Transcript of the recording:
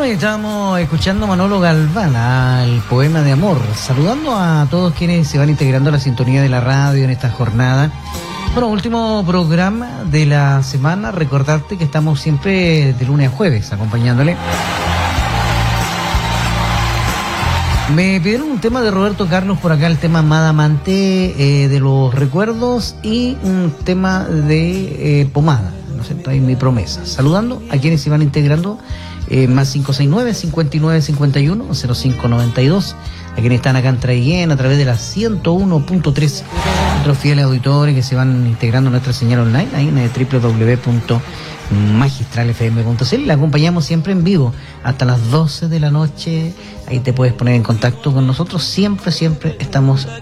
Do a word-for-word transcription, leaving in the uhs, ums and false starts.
Bueno, y estábamos escuchando a Manolo Galván, al poema de amor, saludando a todos quienes se van integrando a la sintonía de la radio en esta jornada. Bueno, último programa de la semana, recordarte que estamos siempre de lunes a jueves acompañándole. Me pidieron un tema de Roberto Carlos por acá, el tema Amada Amante, eh, de los recuerdos, y un tema de eh, Pomada, ¿no es cierto? Ahí mi promesa. Saludando a quienes se van integrando, eh, más cinco seis nueve, cinco nueve cinco uno, cero cinco nueve dos, a quienes están acá en Traiguén a través de la ciento uno punto tres, otros fieles auditores que se van integrando a nuestra señal online, ahí en doble u doble u doble u punto magistral f m punto c l. La acompañamos siempre en vivo hasta las doce de la noche. Ahí te puedes poner en contacto con nosotros. Siempre, siempre estamos